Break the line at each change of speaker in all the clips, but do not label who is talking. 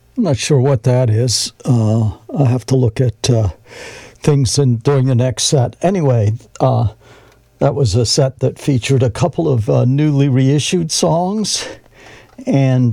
I'm not sure what that is. I'll have to look at things during the next set. Anyway, that was a set that featured a couple of newly reissued songs, and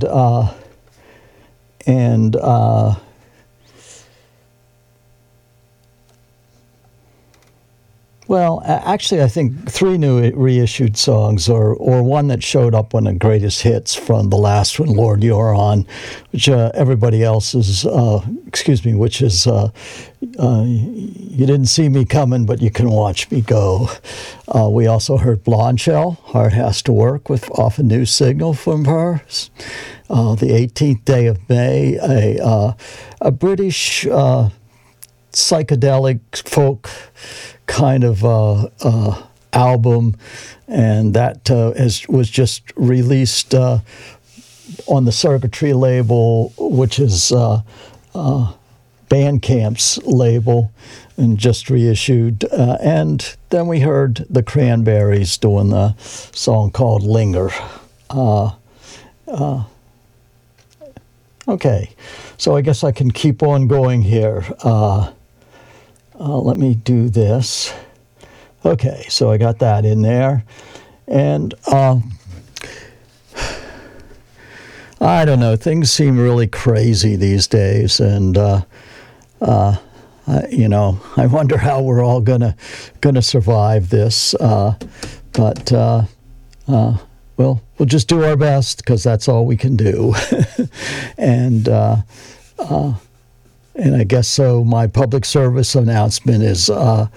well, actually, I think 3 new reissued songs, or one that showed up on the greatest hits from the last one, Lord You're On, which everybody else is, which is You Didn't See Me Coming, But You Can Watch Me Go. We also heard Blonde Shell, Heart Has to Work, off a new signal from her. The 18th Day of May, a British psychedelic folk kind of album, and that was just released on the Circuitry label, which is Bandcamp's label, and just reissued. And then we heard the Cranberries doing the song called Linger. Okay, so I guess I can keep on going here. Let me do this. Okay, so I got that in there. And I don't know, things seem really crazy these days. And, I wonder how we're all gonna survive this. But we'll just do our best, because that's all we can do. And I guess so. My public service announcement is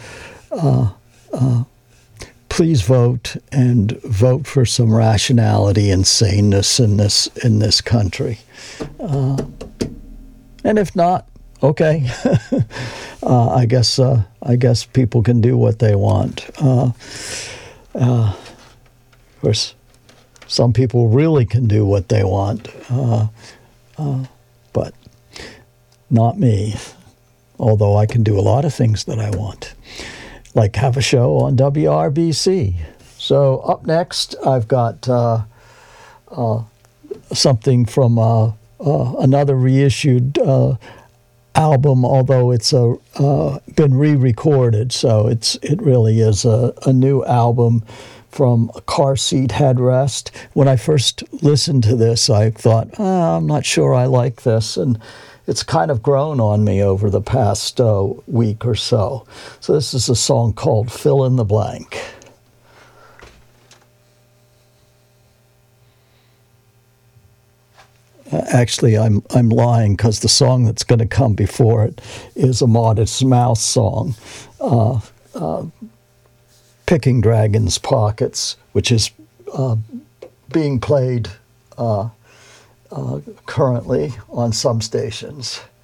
please vote, and vote for some rationality and saneness in this country. And if not, okay. I guess people can do what they want. Of course, some people really can do what they want, but not me, although I can do a lot of things that I want, like have a show on WRBC. So up next, I've got something from another reissued album, although it's been re-recorded, so it really is a new album from Car Seat Headrest. When I first listened to this, I thought, I'm not sure I like this, and it's kind of grown on me over the past week or so. So this is a song called Fill in the Blank. Actually, I'm lying, because the song that's going to come before it is a Modest Mouse song, Picking Dragon's Pockets, which is being played currently on some stations.